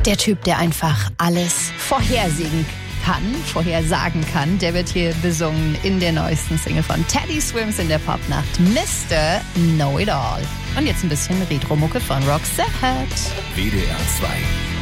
Der Typ, der einfach alles vorhersagen kann, der wird hier besungen in der neuesten Single von Teddy Swims in der Popnacht, Mr. Know It All. Und jetzt ein bisschen Retro-Mucke von Roxette. WDR 2